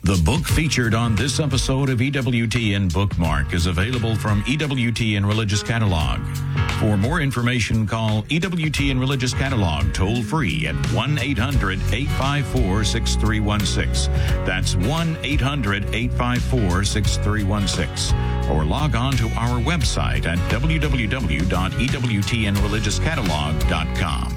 The book featured on this episode of EWTN Bookmark is available from EWTN Religious Catalog. For more information, call EWTN Religious Catalog toll-free at 1-800-854-6316. That's 1-800-854-6316. Or log on to our website at www.ewtnreligiouscatalog.com.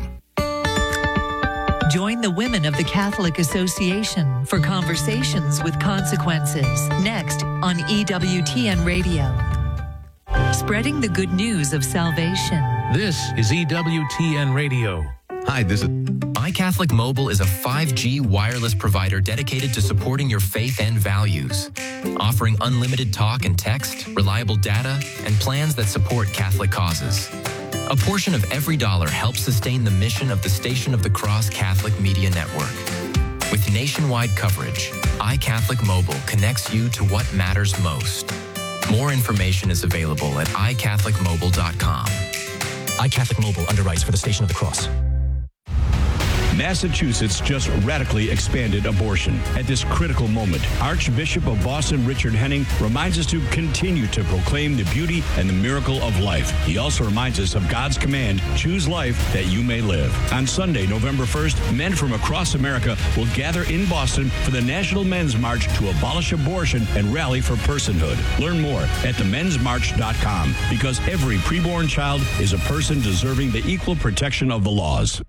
Join the Women of the Catholic Association for Conversations with Consequences next on EWTN Radio. Spreading the good news of salvation. This is EWTN Radio. Hi, this is iCatholic Mobile is a 5G wireless provider dedicated to supporting your faith and values, offering unlimited talk and text, reliable data, and plans that support Catholic causes. A portion of every dollar helps sustain the mission of the Station of the Cross Catholic Media Network. With nationwide coverage, iCatholic Mobile connects you to what matters most. More information is available at iCatholicMobile.com. iCatholic Mobile underwrites for the Station of the Cross. Massachusetts just radically expanded abortion. At this critical moment, Archbishop of Boston Richard Henning reminds us to continue to proclaim the beauty and the miracle of life. He also reminds us of God's command, choose life that you may live. On Sunday, November 1st, men from across America will gather in Boston for the National Men's March to abolish abortion and rally for personhood. Learn more at themensmarch.com, because every preborn child is a person deserving the equal protection of the laws.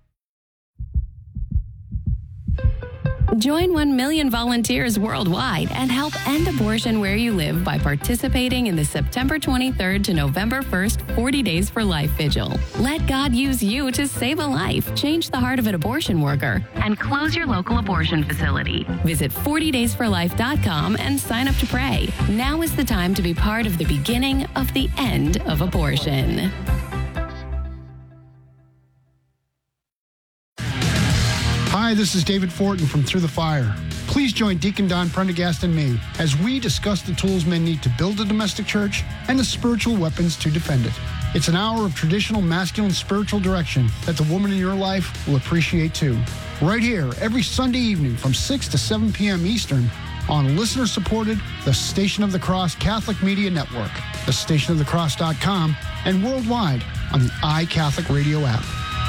Join 1 million volunteers worldwide and help end abortion where you live by participating in the September 23rd to November 1st 40 Days for Life Vigil. Let God use you to save a life, change the heart of an abortion worker, and close your local abortion facility. Visit 40daysforlife.com and sign up to pray. Now is the time to be part of the beginning of the end of abortion. Hi, this is David Fortin from Through the Fire. Please join Deacon Don Prendergast and me as we discuss the tools men need to build a domestic church and the spiritual weapons to defend it. It's an hour of traditional masculine spiritual direction that the woman in your life will appreciate too. Right here, every Sunday evening from 6 to 7 p.m. Eastern on listener-supported The Station of the Cross Catholic Media Network, thestationofthecross.com, and worldwide on the iCatholic Radio app.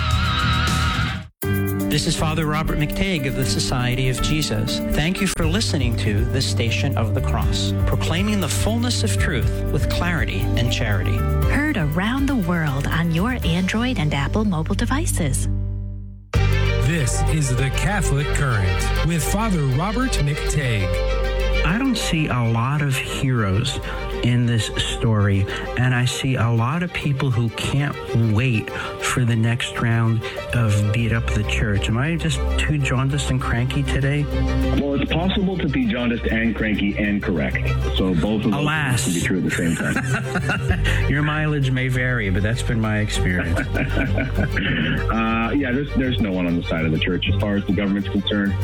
This is Father Robert McTague of the Society of Jesus. Thank you for listening to The Station of the Cross, proclaiming the fullness of truth with clarity and charity. Heard around the world on your Android and Apple mobile devices. This is The Catholic Current with Father Robert McTague. I don't see a lot of heroes in this story, and I see a lot of people who can't wait for the next round of Beat Up the Church. Am I just too jaundiced and cranky today? Well, it's possible to be jaundiced and cranky and correct. So both of those can be true at the same time. Your mileage may vary, but that's been my experience. There's no one on the side of the church as far as the government's concerned.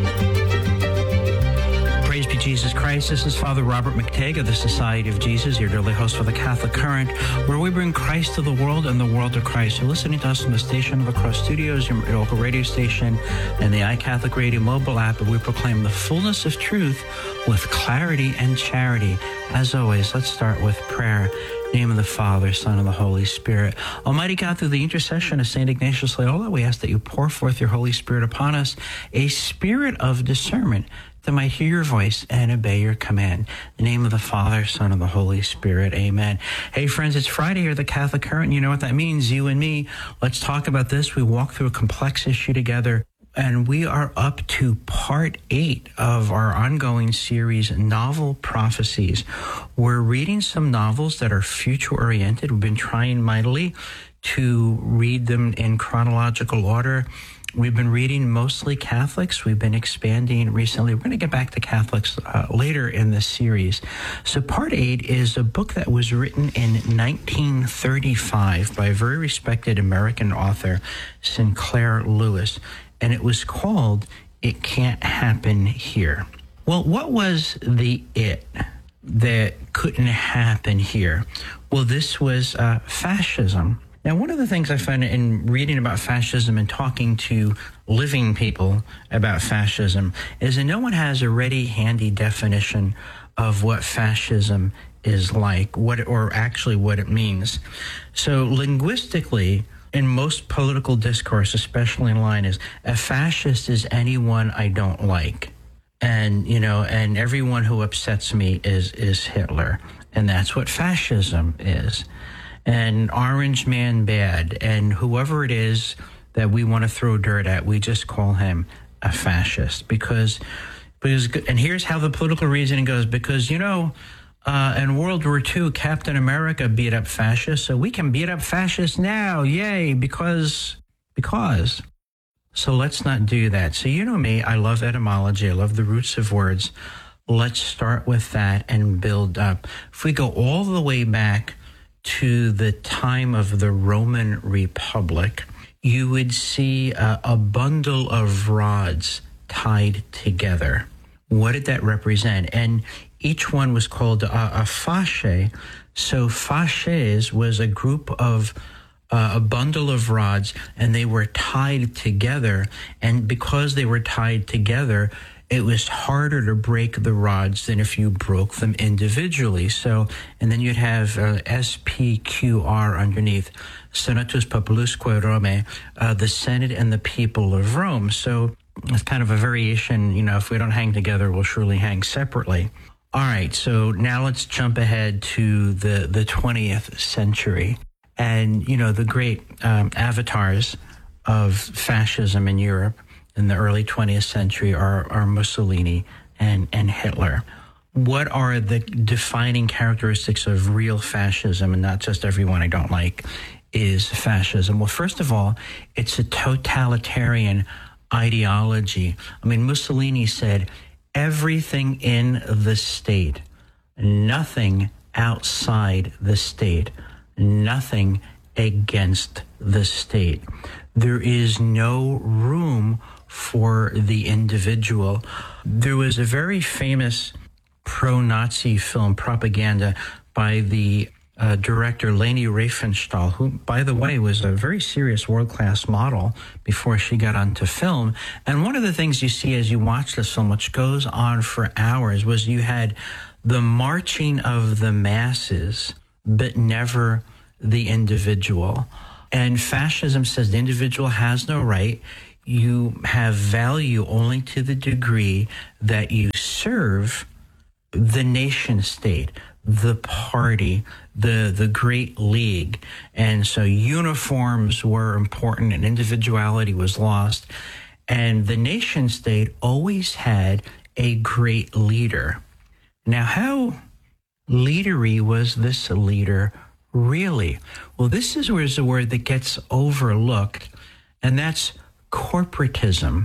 Praise be Jesus Christ. This is Father Robert McTague of the Society of Jesus, your daily host for the Catholic Current, where we bring Christ to the world and the world to Christ. You're listening to us from the Station of the Cross Studios, your local radio station, and the iCatholic Radio mobile app, and we proclaim the fullness of truth with clarity and charity. As always, let's start with prayer. In the name of the Father, Son, and the Holy Spirit. Almighty God, through the intercession of St. Ignatius Loyola, we ask that you pour forth your Holy Spirit upon us, a spirit of discernment, that might hear your voice and obey your command. In the name of the Father, Son, and the Holy Spirit. Amen. Hey, friends, it's Friday here at the Catholic Current. You know what that means, you and me. Let's talk about this. We walk through a complex issue together, and we are up to part 8 of our ongoing series, Novel Prophecies. We're reading some novels that are future-oriented. We've been trying mightily to read them in chronological order. We've been reading mostly Catholics. We've been expanding recently. We're going to get back to Catholics later in this series. So part 8 is a book that was written in 1935 by a very respected American author, Sinclair Lewis, and it was called It Can't Happen Here. Well, what was the it that couldn't happen here? Well, this was fascism. Now, one of the things I find in reading about fascism and talking to living people about fascism is that no one has a ready, handy definition of what fascism is like, what it means. So linguistically, in most political discourse, especially online, is a fascist is anyone I don't like. And, and everyone who upsets me is Hitler. And that's what fascism is. And Orange Man bad. And whoever it is that we want to throw dirt at, we just call him a fascist. Because, and here's how the political reasoning goes, because, in World War II, Captain America beat up fascists, so we can beat up fascists now. Yay, because. So let's not do that. So you know me, I love etymology. I love the roots of words. Let's start with that and build up. If we go all the way back to the time of the Roman Republic, you would see a bundle of rods tied together. What did that represent? And each one was called a fasce. So fasces was a group of a bundle of rods, and they were tied together. And because they were tied together, it was harder to break the rods than if you broke them individually. So, and then you'd have SPQR underneath, Senatus Populusque Romae, the Senate and the people of Rome. So it's kind of a variation, if we don't hang together, we'll surely hang separately. All right, so now let's jump ahead to the 20th century. And, the great avatars of fascism in Europe in the early 20th century are Mussolini and Hitler. What are the defining characteristics of real fascism, and not just everyone I don't like, is fascism? Well, first of all, it's a totalitarian ideology. I mean, Mussolini said, everything in the state, nothing outside the state, nothing against the state. There is no room for the individual. There was a very famous pro-Nazi film, Propaganda, by the director Leni Riefenstahl, who, by the way, was a very serious world-class model before she got onto film. And one of the things you see as you watch this film, which goes on for hours, was you had the marching of the masses, but never the individual. And fascism says the individual has no right. You have value only to the degree that you serve the nation state, the party, the Great League. And so uniforms were important and individuality was lost. And the nation state always had a great leader. Now, how leadery was this leader really? Well, this is where the word that gets overlooked, and that's corporatism.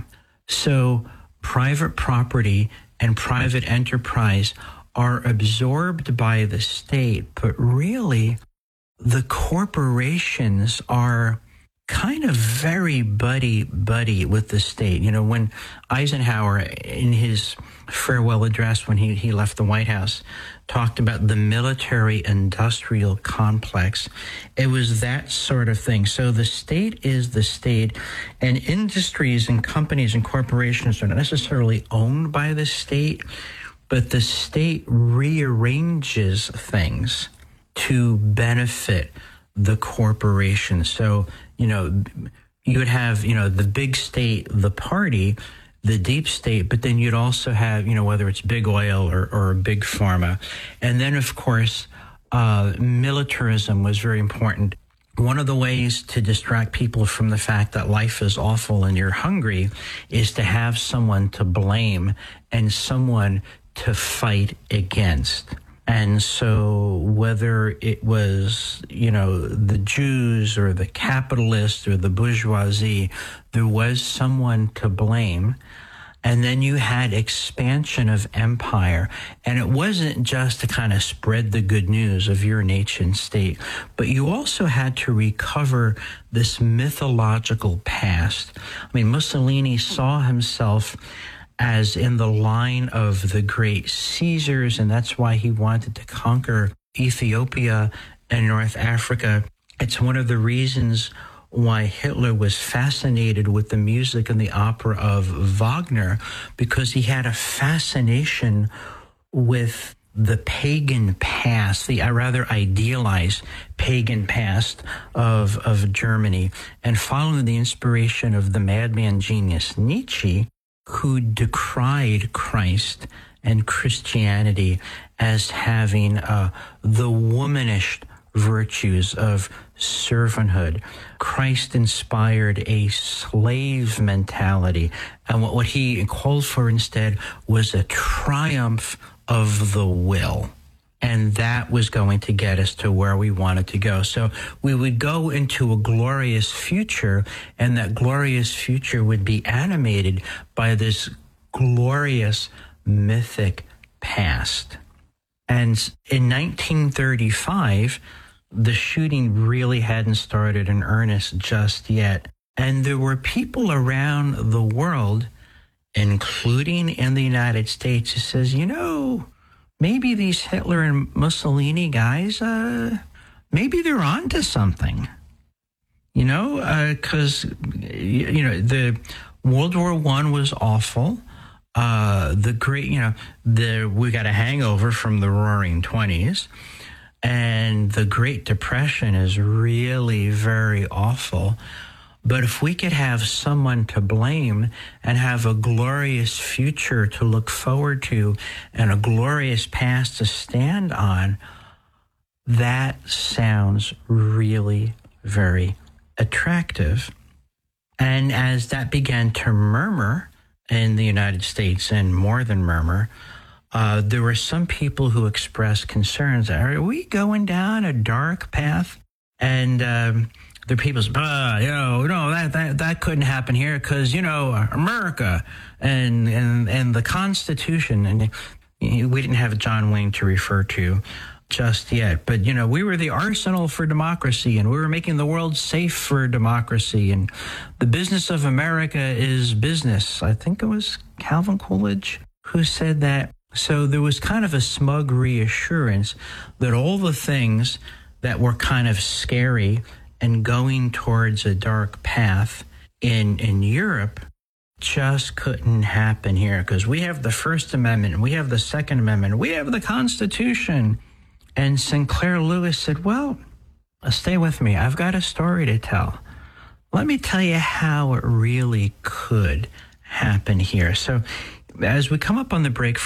So private property and private enterprise are absorbed by the state, but really the corporations are kind of very buddy with the state. When Eisenhower, in his farewell address when he left the White House, talked about the military-industrial complex, it was that sort of thing. So the state is the state, and industries and companies and corporations are not necessarily owned by the state, but the state rearranges things to benefit the corporation. So, you would have, the big state, the party, the deep state, but then you'd also have, whether it's big oil or big pharma. And then, of course, militarism was very important. One of the ways to distract people from the fact that life is awful and you're hungry is to have someone to blame and someone to fight against. And so whether it was, the Jews or the capitalists or the bourgeoisie, there was someone to blame. And then you had expansion of empire. And it wasn't just to kind of spread the good news of your nation state, but you also had to recover this mythological past. I mean, Mussolini saw himself as in the line of the great Caesars, and that's why he wanted to conquer Ethiopia and North Africa. It's one of the reasons why Hitler was fascinated with the music and the opera of Wagner, because he had a fascination with the pagan past, the rather idealized pagan past of Germany, and following the inspiration of the madman genius Nietzsche, who decried Christ and Christianity as having the womanish virtues of servanthood. Christ inspired a slave mentality, and what he called for instead was a triumph of the will. And that was going to get us to where we wanted to go. So we would go into a glorious future, and that glorious future would be animated by this glorious mythic past. And in 1935, the shooting really hadn't started in earnest just yet. And there were people around the world, including in the United States, who says, maybe these Hitler and Mussolini guys, maybe they're onto something. Because, the World War I was awful. The great, we got a hangover from the Roaring 20s. And the Great Depression is really very awful. But if we could have someone to blame and have a glorious future to look forward to and a glorious past to stand on, that sounds really very attractive. And as that began to murmur in the United States, and more than murmur, there were some people who expressed concerns. Are we going down a dark path? And there are people say, that couldn't happen here because, America and the Constitution. And we didn't have John Wayne to refer to just yet. But, we were the arsenal for democracy, and we were making the world safe for democracy. And the business of America is business. I think it was Calvin Coolidge who said that. So there was kind of a smug reassurance that all the things that were kind of scary and going towards a dark path in Europe just couldn't happen here, because we have the First Amendment, we have the Second Amendment, we have the Constitution. And Sinclair Lewis said, well, stay with me. I've got a story to tell. Let me tell you how it really could happen here. So as we come up on the break